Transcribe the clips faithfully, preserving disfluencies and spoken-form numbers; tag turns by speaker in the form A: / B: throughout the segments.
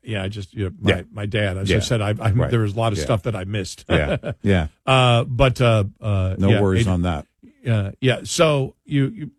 A: yeah, I just, you know, my,
B: Yeah.
A: my dad, as
B: Yeah.
A: I said, I, I,
B: Right.
A: there was a lot of
B: Yeah.
A: stuff that I missed.
B: Yeah, yeah.
A: uh, but, uh, uh,
B: No
A: yeah,
B: worries
A: it-
B: on that.
A: Uh, yeah. So you, you,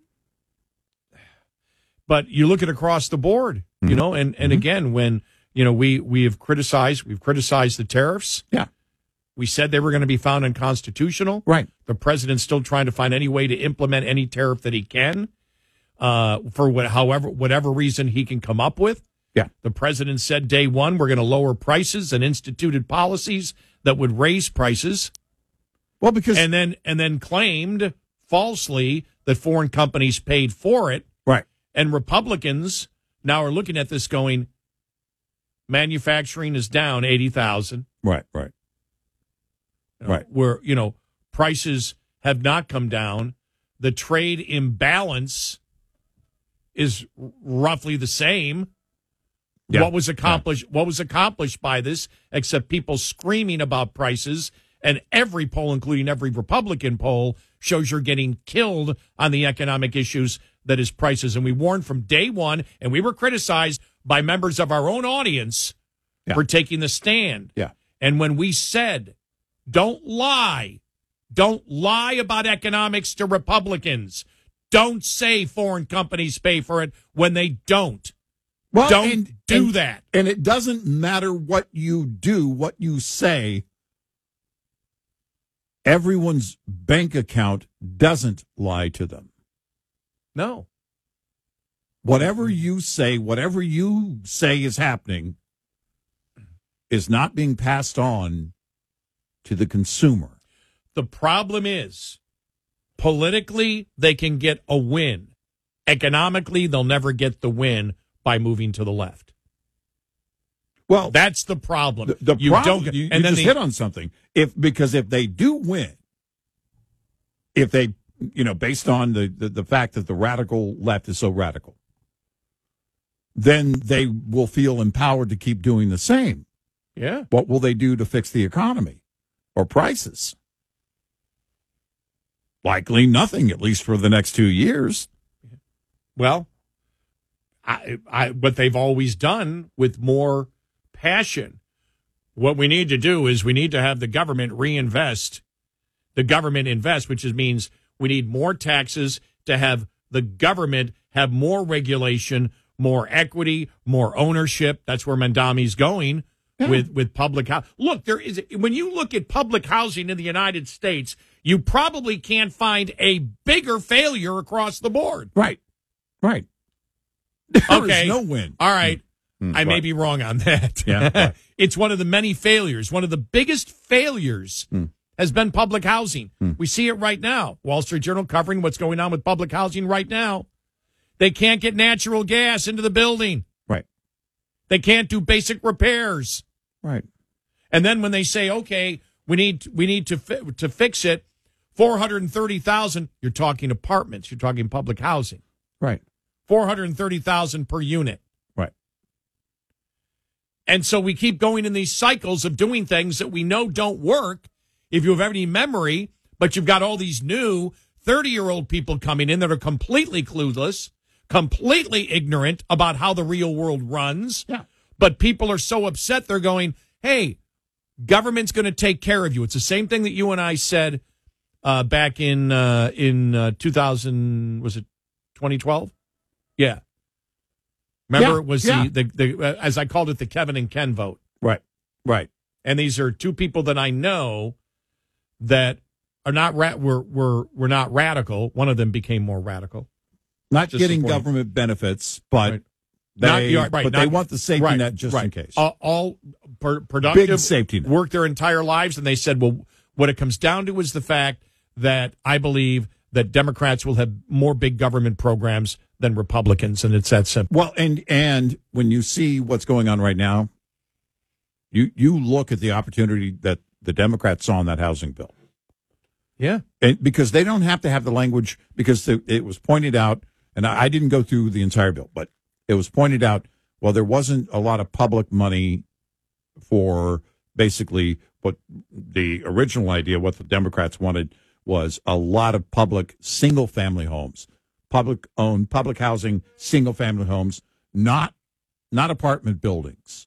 A: but you look at across the board, you
B: Mhm.
A: know, and, and
B: Mhm.
A: again, when, you know, we, we have criticized, we've criticized the tariffs.
B: Yeah.
A: We said they were going to be found unconstitutional.
B: Right.
A: The president's still trying to find any way to implement any tariff that he can, uh, for what, however, whatever reason he can come up with.
B: Yeah.
A: The president said day one, we're going to lower prices and instituted policies that would raise prices.
B: Well, because
A: And then, and then claimed falsely that foreign companies paid for it.
B: right.
A: And Republicans now are looking at this going, manufacturing is down eighty thousand.
B: Right, right.
A: You know,
B: Right.
A: Where, you know, prices have not come down. The trade imbalance is r- roughly the same.
B: Yeah.
A: What was accomplished what was accomplished by this, except people screaming about prices, and every poll, including every Republican poll, shows you're getting killed on the economic issues that is prices. And we warned from day one, and we were criticized by members of our own audience
B: Yeah.
A: for taking the stand.
B: Yeah.
A: And when we said, don't lie, don't lie about economics to Republicans. Don't say foreign companies pay for it when they don't.
B: Well,
A: Don't
B: and-
A: do
B: and-
A: that.
B: And it doesn't matter what you do, what you say. Everyone's bank account doesn't lie to them.
A: No.
B: Whatever you say, whatever you say is happening is not being passed on to the consumer.
A: The problem is, politically, they can get a win. Economically, they'll never get the win by moving to the left.
B: Well,
A: That's the problem.
B: the, the
A: you
B: problem,
A: don't,
B: you, you
A: and then
B: just
A: the,
B: hit on something. If because if they do win, if they, you know, based on the, the, the fact that the radical left is so radical, then they will feel empowered to keep doing the same.
A: yeah.
B: What will they do to fix the economy or prices? Likely nothing, at least for the next two years.
A: Well, I, I, what they've always done with more passion. What we need to do is we need to have the government reinvest. The government invest, which is, means we need more taxes to have the government have more regulation, more equity, more ownership. That's where Mandami's going
B: Yeah.
A: with, with public housing. Look, there is, when you look at public housing in the United States, you probably can't find a bigger failure across the board.
B: Right. Right. There
A: Okay.
B: is no win.
A: All right.
B: Mm,
A: I may
B: right.
A: be wrong on that.
B: Yeah, right.
A: It's one of the many failures. One of the biggest failures
B: Mm.
A: has been public housing.
B: Mm.
A: We see it right now. Wall Street Journal covering what's going on with public housing right now. They can't get natural gas into the building.
B: Right.
A: They can't do basic repairs.
B: Right.
A: And then when they say, okay, we need we need to fi- to fix it, four hundred thirty thousand, you're talking apartments, you're talking public housing.
B: Right.
A: four hundred thirty thousand per unit.
B: Right.
A: And so we keep going in these cycles of doing things that we know don't work. If you have any memory, but you've got all these new thirty-year-old people coming in that are completely clueless, completely ignorant about how the real world runs.
B: Yeah.
A: But people are so upset, they're going, hey, government's going to take care of you. It's the same thing that you and I said uh, back in uh, in uh, two thousand, was it twenty twelve? Yeah. Remember,
B: Yeah,
A: it was
B: yeah.
A: the, the, the uh, as I called it, the Kevin and Ken vote.
B: Right. Right.
A: And these are two people that I know that are not ra- were were were not radical. One of them became more radical.
B: Not
A: Just
B: getting
A: supporting-
B: government benefits, but
A: Right.
B: they
A: Not- yeah, right,
B: but
A: not-
B: they want the safety
A: right,
B: net just
A: right.
B: in case.
A: All, all per, productive
B: Big safety net.
A: work their entire lives, and they said, well, what it comes down to is the fact that I believe that Democrats will have more big government programs than Republicans, and it's that simple.
B: Well, and and when you see what's going on right now, you you look at the opportunity that the Democrats saw in that housing bill.
A: Yeah.
B: And because they don't have to have the language, because the, it was pointed out, and I, I didn't go through the entire bill, but it was pointed out, well, there wasn't a lot of public money for basically what the original idea, what the Democrats wanted was a lot of public single family homes, public owned, public housing, single family homes, not not apartment buildings.